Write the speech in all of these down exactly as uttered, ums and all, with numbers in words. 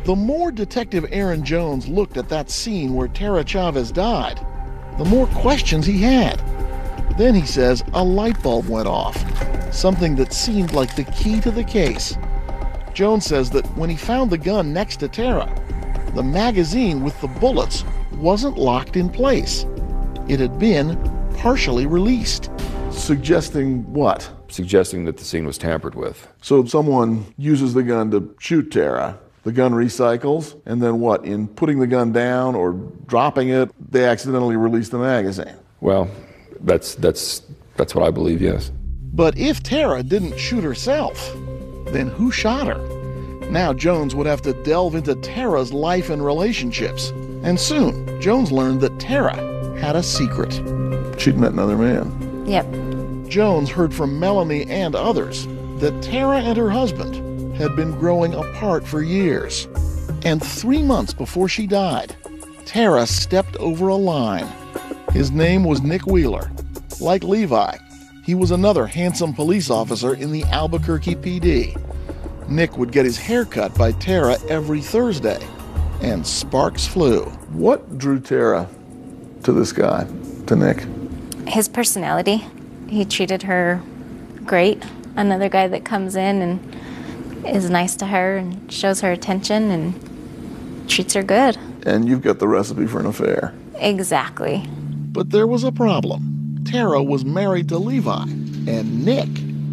The more Detective Aaron Jones looked at that scene where Tara Chavez died, the more questions he had. Then he says a light bulb went off, something that seemed like the key to the case. Jones says that when he found the gun next to Tara, the magazine with the bullets wasn't locked in place. It had been partially released. Suggesting what? Suggesting that the scene was tampered with. So someone uses the gun to shoot Tara. The gun recycles, and then what? In putting the gun down or dropping it, they accidentally release the magazine. Well, that's that's that's what I believe, yes. But if Tara didn't shoot herself, then who shot her? Now Jones would have to delve into Tara's life and relationships. And soon, Jones learned that Tara had a secret. She'd met another man. Yep. Jones heard from Melanie and others that Tara and her husband had been growing apart for years. And three months before she died, Tara stepped over a line. His name was Nick Wheeler. Like Levi, he was another handsome police officer in the Albuquerque P D. Nick would get his hair cut by Tara every Thursday, and sparks flew. What drew Tara to this guy, to Nick? His personality. He treated her great. Another guy that comes in and is nice to her and shows her attention and treats her good. And you've got the recipe for an affair. Exactly. But there was a problem. Tara was married to Levi, and Nick...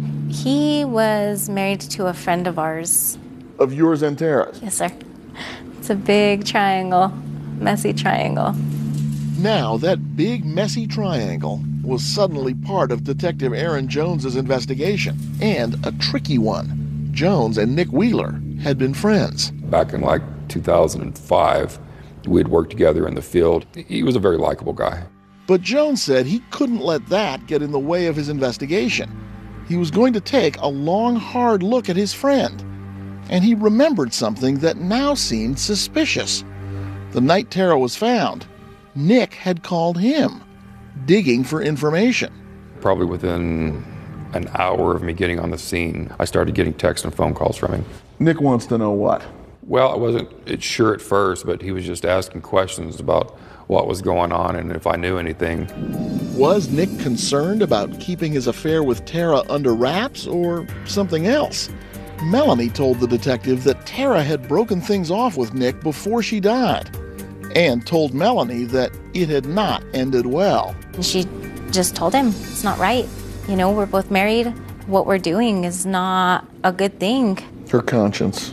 He was married to a friend of ours. Of yours and Tara's? Yes, sir. It's a big triangle, messy triangle. Now, that big, messy triangle was suddenly part of Detective Aaron Jones's investigation, and a tricky one. Jones and Nick Wheeler had been friends. Back in like two thousand five, we had worked together in the field. He was a very likable guy. But Jones said he couldn't let that get in the way of his investigation. He was going to take a long, hard look at his friend. And he remembered something that now seemed suspicious. The night Tara was found, Nick had called him, digging for information. Probably within an hour of me getting on the scene, I started getting texts and phone calls from him. Nick wants to know what? Well, I wasn't sure at first, but he was just asking questions about what was going on and if I knew anything. Was Nick concerned about keeping his affair with Tara under wraps or something else? Melanie told the detective that Tara had broken things off with Nick before she died, and told Melanie that it had not ended well. She just told him, it's not right. You know, we're both married. What we're doing is not a good thing. Her conscience.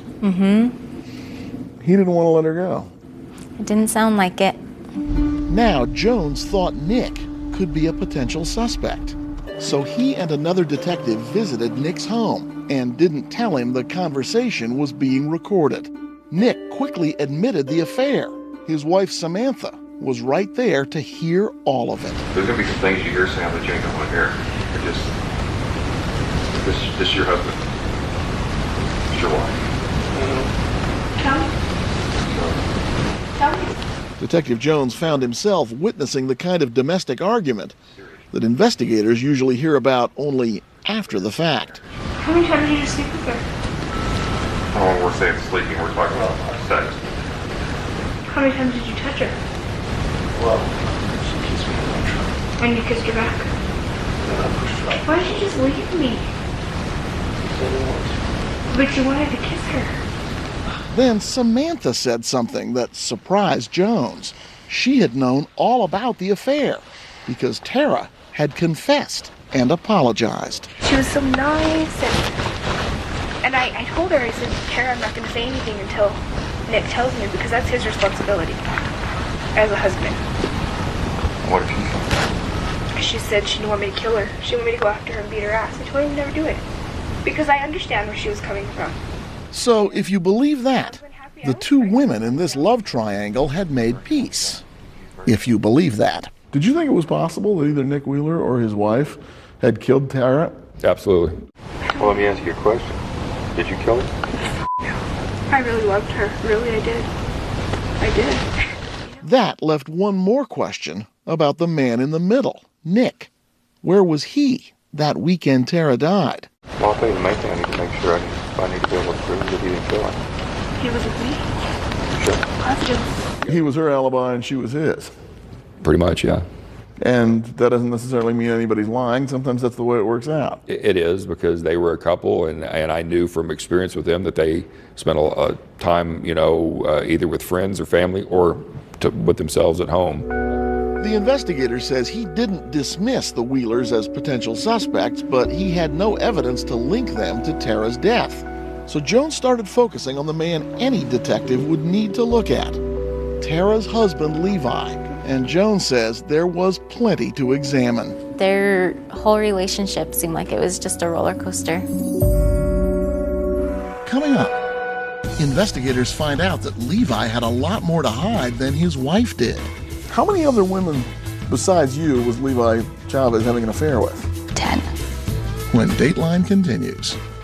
Mm-hmm. He didn't want to let her go. It didn't sound like it. Now Jones thought Nick could be a potential suspect. So he and another detective visited Nick's home and didn't tell him the conversation was being recorded. Nick quickly admitted the affair. His wife, Samantha, was right there to hear all of it. There's going to be some things you hear, Sam, that you ain't going to want to hear. You're just, this, this is your husband. It's your wife. Tell me. Tell me. Detective Jones found himself witnessing the kind of domestic argument that investigators usually hear about only after the fact. How many times did you sleep with her? Oh, when we're saying sleeping, we're talking about sex. How many times did you touch her? Well, she kissed me in the trunk. And you kissed her back? And I pushed her out. Why did you just leave me? I didn't want to. But you wanted to kiss her. Then Samantha said something that surprised Jones. She had known all about the affair because Tara had confessed and apologized. She was so nice, and, and I, I told her, I said, Tara, I'm not going to say anything until Nick tells me, because that's his responsibility as a husband. What did she say? She said she didn't want me to kill her. She wanted me to go after her and beat her ass. I told her to never do it because I understand where she was coming from. So if you believe that, the two women in this love triangle had made peace. If you believe that. Did you think it was possible that either Nick Wheeler or his wife had killed Tara? Absolutely. Well, let me ask you a question. Did you kill her? I really loved her. Really, I did. I did. That left one more question about the man in the middle, Nick. Where was he that weekend Tara died? Well, I'll tell you the main thing. I need to make sure I, I need to be able to prove that he didn't kill her. He was with me. Positive. He was her alibi and she was his. Pretty much, yeah. And that doesn't necessarily mean anybody's lying. Sometimes that's the way it works out. It, it is, because they were a couple, and, and I knew from experience with them that they spent a, a time, you know, uh, either with friends or family or to, with themselves at home. The investigator says he didn't dismiss the Wheelers as potential suspects, but he had no evidence to link them to Tara's death. So Jones started focusing on the man any detective would need to look at, Tara's husband, Levi. And Jones says there was plenty to examine. Their whole relationship seemed like it was just a roller coaster. Coming up, investigators find out that Levi had a lot more to hide than his wife did. How many other women besides you was Levi Chavez having an affair with? Ten. When Dateline continues.